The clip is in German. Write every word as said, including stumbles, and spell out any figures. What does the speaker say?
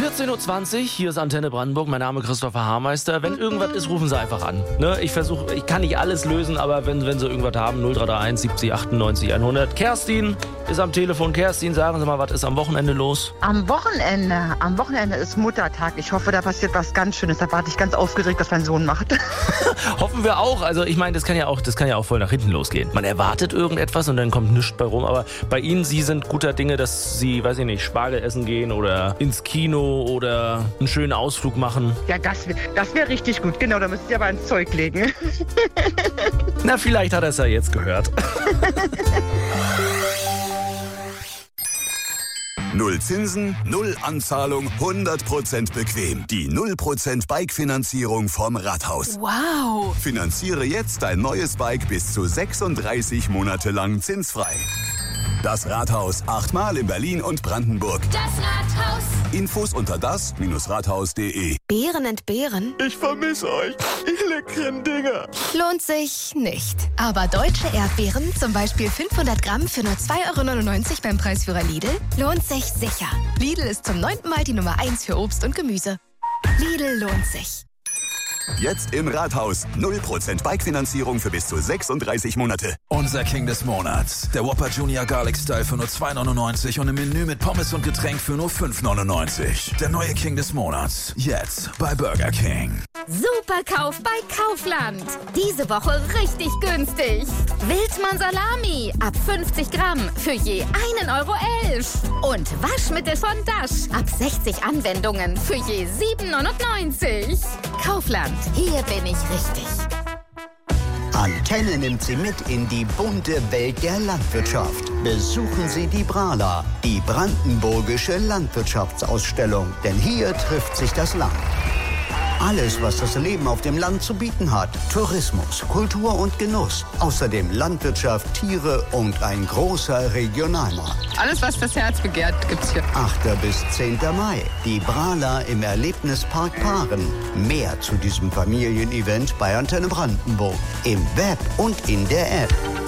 vierzehn Uhr zwanzig, hier ist Antenne Brandenburg, mein Name ist Christopher Haarmeister. Wenn irgendwas ist, rufen Sie einfach an. Ne? Ich versuche, ich kann nicht alles lösen, aber wenn, wenn Sie irgendwas haben, null drei drei eins siebzig achtundneunzig hundert. Kerstin ist am Telefon. Kerstin, sagen Sie mal, was ist am Wochenende los? Am Wochenende, am Wochenende ist Muttertag. Ich hoffe, da passiert was ganz Schönes. Da warte ich ganz aufgeregt, was mein Sohn macht. Hoffen wir auch. Also ich meine, das kann ja auch, das kann ja auch voll nach hinten losgehen. Man erwartet irgendetwas und dann kommt nichts bei rum. Aber bei Ihnen, Sie sind guter Dinge, dass Sie, weiß ich nicht, Spargel essen gehen oder ins Kino oder einen schönen Ausflug machen. Ja, das, das wäre richtig gut. Genau, da müsst ihr aber ins Zeug legen. Na, vielleicht hat er es ja jetzt gehört. Null Zinsen, null Anzahlung, hundert Prozent bequem. Die null Prozent Bike-Finanzierung vom Rathaus. Wow! Finanziere jetzt dein neues Bike bis zu sechsunddreißig Monate lang zinsfrei. Das Rathaus, achtmal in Berlin und Brandenburg. Das Rathaus! Infos unter das Rathaus punkt de. Beeren entbehren? Ich vermisse euch, ihr leckeren Dinger. Lohnt sich nicht. Aber deutsche Erdbeeren, zum Beispiel fünfhundert Gramm für nur zwei Euro neunundneunzig beim Preisführer Lidl, lohnt sich sicher. Lidl ist zum neunten Mal die Nummer eins für Obst und Gemüse. Lidl lohnt sich. Jetzt im Rathaus. null Prozent Bike-Finanzierung für bis zu sechsunddreißig Monate. Unser King des Monats. Der Whopper Junior Garlic Style für nur zwei neunundneunzig und im Menü mit Pommes und Getränk für nur fünf neunundneunzig. Der neue King des Monats. Jetzt bei Burger King. Superkauf bei Kaufland. Diese Woche richtig günstig. Wildmann Salami ab fünfzig Gramm für je einen Euro elf. Und Waschmittel von Dash ab sechzig Anwendungen für je sieben neunundneunzig. Kaufland, hier bin ich richtig. Antenne nimmt Sie mit in die bunte Welt der Landwirtschaft. Besuchen Sie die Brala, die brandenburgische Landwirtschaftsausstellung. Denn hier trifft sich das Land. Alles, was das Leben auf dem Land zu bieten hat. Tourismus, Kultur und Genuss. Außerdem Landwirtschaft, Tiere und ein großer Regionalmarkt. Alles, was das Herz begehrt, gibt's hier. achter bis zehnter Mai. Die Brala im Erlebnispark Paaren. Mehr zu diesem Familienevent bei Antenne Brandenburg. Im Web und in der App.